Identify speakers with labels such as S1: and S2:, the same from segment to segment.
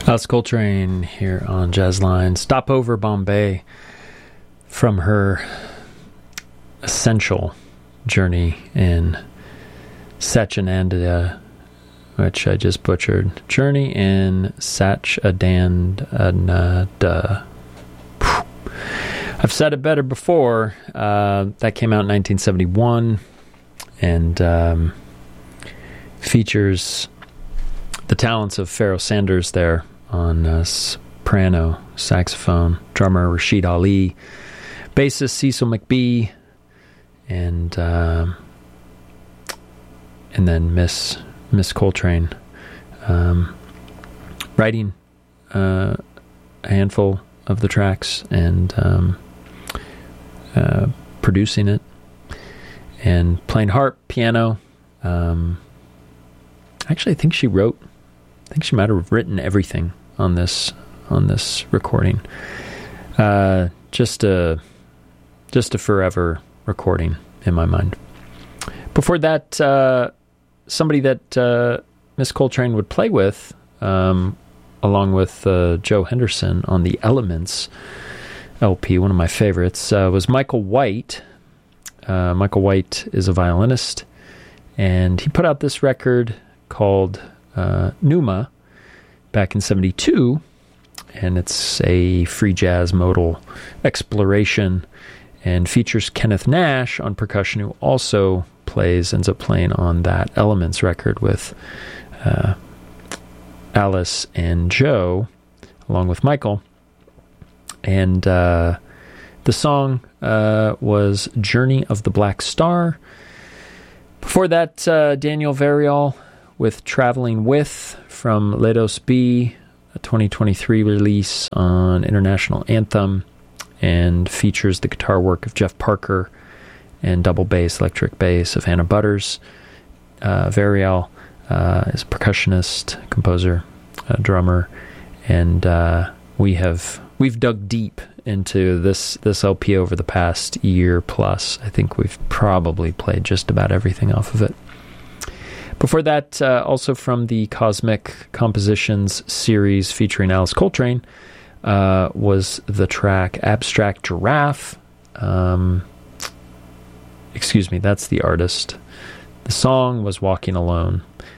S1: Alice Coltrane here on Jazzline. Stop over Bombay from her essential journey in Satchidananda, which I just butchered. Journey in Satchidananda. I've said it better before. That came out in 1971 and features the talents of Pharoah Sanders there on soprano, saxophone, drummer Rashid Ali, bassist Cecil McBee, and then Miss Coltrane writing a handful of the tracks and producing it and playing harp, piano. Actually, I think she might have written everything on this recording. Just a forever recording in my mind. Before that, somebody that Miss Coltrane would play with, along with Joe Henderson on the Elements LP, one of my favorites, was Michael White. Michael White is a violinist, and he put out this record called Numa back in 1972, and it's a free jazz modal exploration and features Kenneth Nash on percussion, who also ends up playing on that Elements record with Alice and Joe, along with Michael. And the song was Journey of the Black Star. Before that, Daniel Varial with Traveling With from Lados B, a 2023 release on International Anthem, and features the guitar work of Jeff Parker and double bass, electric bass of Hannah Butters. Varial is a percussionist, composer, drummer, and we've dug deep into this LP over the past year plus. I think we've probably played just about everything off of it. Before that, also from the Cosmic Compositions series featuring Alice Coltrane, was the track Abstract Giraffe. Excuse me, that's the artist. The song was Walking Alone.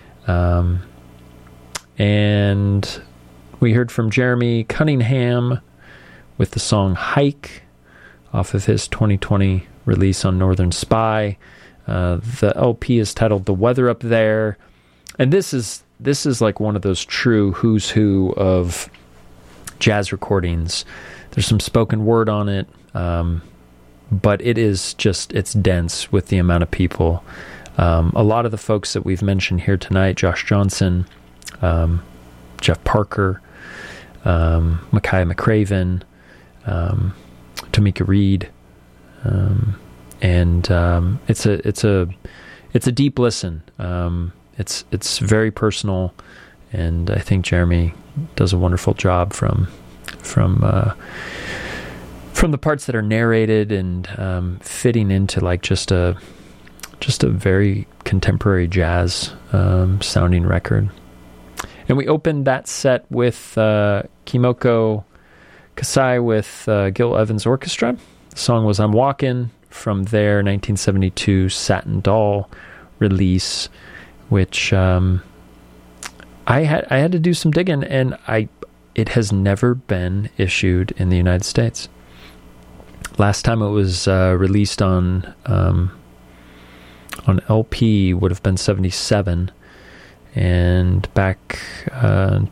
S1: And we heard from Jeremy Cunningham with the song Hike off of his 2020 release on Northern Spy. The LP is titled The Weather Up There, and this is like one of those true who's who of jazz recordings. There's some spoken word on it, but it's dense with the amount of people. A lot of the folks that we've mentioned here tonight, Josh Johnson, Jeff Parker, Micaiah McCraven, Tamika Reed, and it's a deep listen. It's very personal, and I think Jeremy does a wonderful job from the parts that are narrated and fitting into like just a very contemporary jazz sounding record. And we opened that set with Kimoko Kasai with Gil Evans Orchestra. The song was I'm Walkin', from their 1972 Satin Doll release, which I had to do some digging, and it has never been issued in the United States. Last time it was released on LP would have been 1977, and back in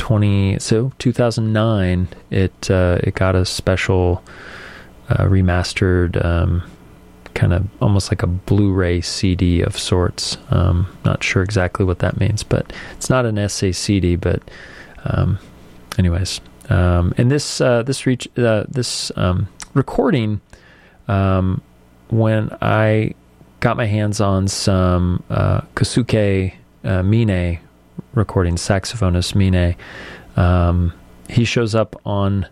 S1: 2009 it got a special remastered kind of almost like a Blu-ray CD of sorts. Not sure exactly what that means, but it's not an SACD. But anyways, and this recording, when I got my hands on some Kosuke Mine recording, saxophonist Mine, he shows up on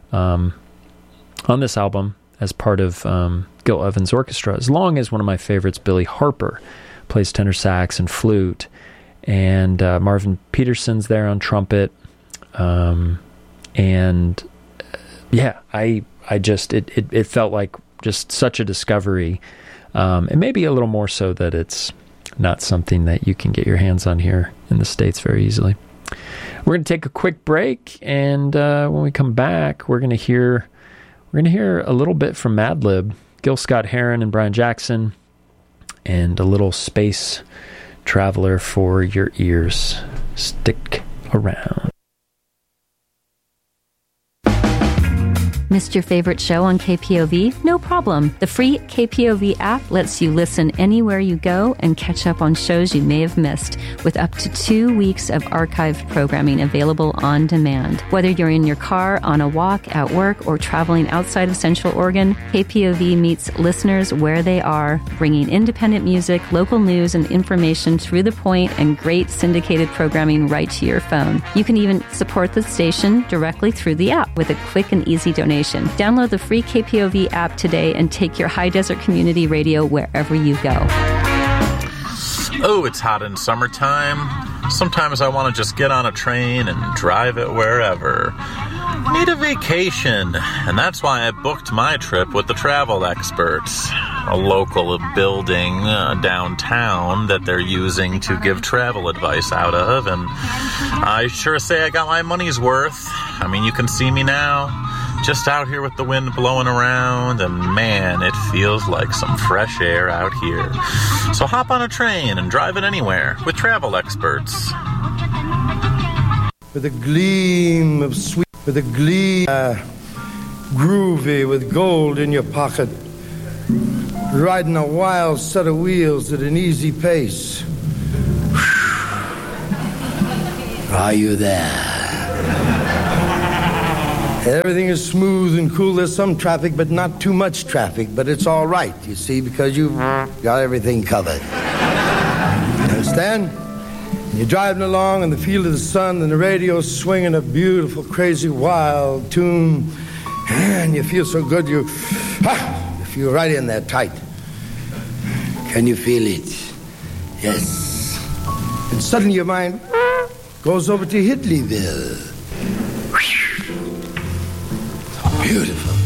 S1: this album as part of Gil Evans Orchestra, as long as one of my favorites, Billy Harper, plays tenor sax and flute, and Marvin Peterson's there on trumpet, And yeah, I just, it felt like just such a discovery. And maybe a little more so that it's not something that you can get your hands on here in the States very easily. We're going to take a quick break, and when we come back, we're going to hear a little bit from Madlib, Gil Scott-Heron and Brian Jackson, and a little Space Traveler for your ears. Stick around.
S2: Missed your favorite show on KPOV? No problem. The free KPOV app lets you listen anywhere you go and catch up on shows you may have missed, with up to 2 weeks of archived programming available on demand. Whether you're in your car, on a walk, at work, or traveling outside of Central Oregon, KPOV meets listeners where they are, bringing independent music, local news, and information through the point, and great syndicated programming right to your phone. You can even support the station directly through the app with a quick and easy donation. Download the free KPOV app today and take your High Desert Community Radio wherever you go.
S3: Oh, it's hot in summertime. Sometimes I want to just get on a train and drive it wherever. Need a vacation, and that's why I booked my trip with the Travel Experts, a local building downtown that they're using to give travel advice out of, and I sure say I got my money's worth. I mean, you can see me now, just out here with the wind blowing around, and man, it feels like some fresh air out here. So hop on a train and drive it anywhere with Travel Experts.
S4: With a gleam of sweet, with a gleam, groovy, with gold in your pocket, riding a wild set of wheels at an easy pace. Are you there? Everything is smooth and cool. There's some traffic, but not too much traffic. But it's all right, you see, because you've got everything covered. You understand? You're driving along in the field of the sun, and the radio's swinging a beautiful, crazy, wild tune. And you feel so good, you feel right in there tight. Can you feel it? Yes. And suddenly your mind goes over to Hitleyville. Beautiful.